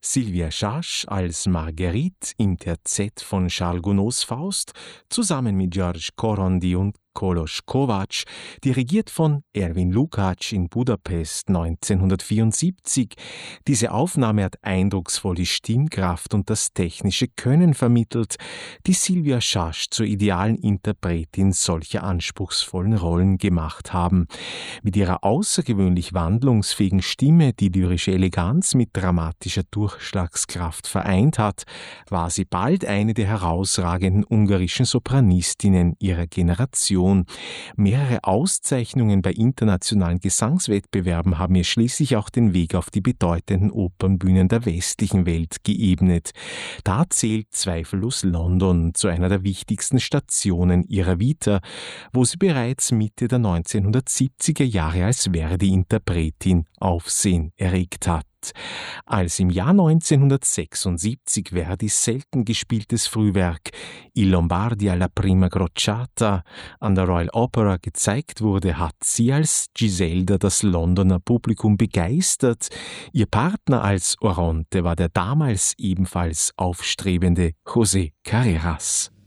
Sylvia Schasch als Marguerite im Terzett von Charles Gounods Faust, zusammen mit George Korondi und Kolos Kovacs, dirigiert von Erwin Lukács in Budapest 1974. Diese Aufnahme hat eindrucksvolle Stimmkraft und das technische Können vermittelt, die Sylvia Schasch zur idealen Interpretin solcher anspruchsvollen Rollen gemacht haben. Mit ihrer außergewöhnlich wandlungsfähigen Stimme, die lyrische Eleganz mit dramatischer Durchschlagskraft vereint hat, war sie bald eine der herausragenden ungarischen Sopranistinnen ihrer Generation. Mehrere Auszeichnungen bei internationalen Gesangswettbewerben haben ihr schließlich auch den Weg auf die bedeutenden Opernbühnen der westlichen Welt geebnet. Da zählt zweifellos London zu einer der wichtigsten Stationen ihrer Vita, wo sie bereits Mitte der 1970er Jahre als Verdi-Interpretin Aufsehen erregt hat. Als im Jahr 1976 Verdis selten gespieltes Frühwerk I Lombardi alla prima crociata an der Royal Opera gezeigt wurde, hat sie als Giselda das Londoner Publikum begeistert. Ihr Partner als Oronte war der damals ebenfalls aufstrebende José Carreras.